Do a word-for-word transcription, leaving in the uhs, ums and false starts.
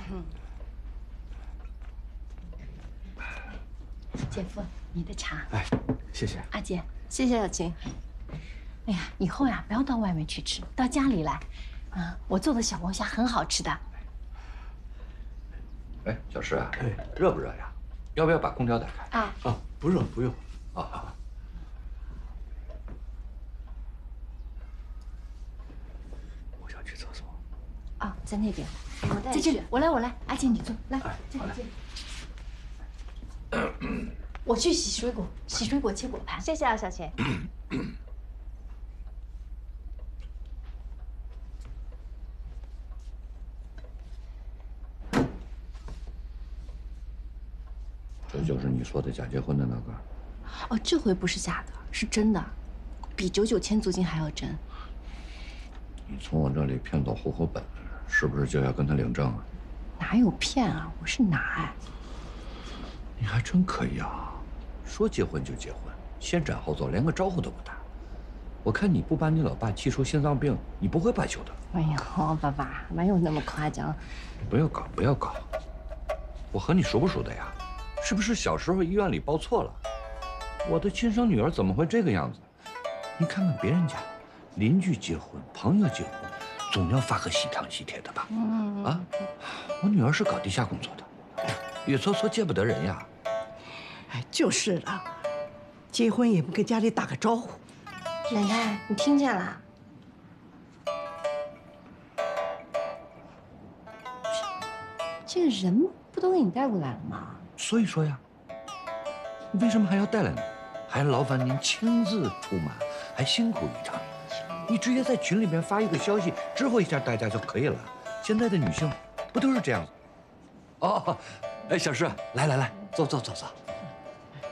姐夫，你的茶。 哎，谢谢。 阿姐， 谢谢小琴。 哎呀，以后呀不要到外面去吃，到家里来。啊，我做的小龙虾很好吃的。 哎，小石啊，哎，热不热呀？要不要把空调打开？ 啊啊，不热，不用。 啊好。 我想去厕所。 啊，在那边。 我带你去在这里，我来，我来。阿姐，你坐，来， 哎，好嘞。 我去洗水果，洗水果切果盘。 谢谢啊，小琴。 这就是你说的假结婚的那个？ 哦，这回不是假的，是真的，比九九千租金还要真。 你从我这里骗走户口本，是不是就要跟他领证啊？ 哪有骗啊？我是拿哎。 你还真可以啊，说结婚就结婚，先斩后奏，连个招呼都不打。我看你不把你老爸气出心脏病，你不会罢休的。 哎呦，爸爸，没有那么夸张。 不要搞，不要搞。我和你熟不熟的呀？是不是小时候医院里报错了？我的亲生女儿怎么会这个样子？你看看别人家，邻居结婚，朋友结婚，总要发个喜糖喜帖的吧？嗯啊，我女儿是搞地下工作的，越搓搓见不得人呀。 哎，就是了，结婚也不跟家里打个招呼。 奶奶，你听见了？这个人不都给你带过来了吗？ 所以说呀，为什么还要带来呢？还劳烦您亲自出马，还辛苦一场。你直接在群里面发一个消息，支付一下大家就可以了。现在的女性不都是这样子？哦，哎，小石，来来来，坐坐坐坐。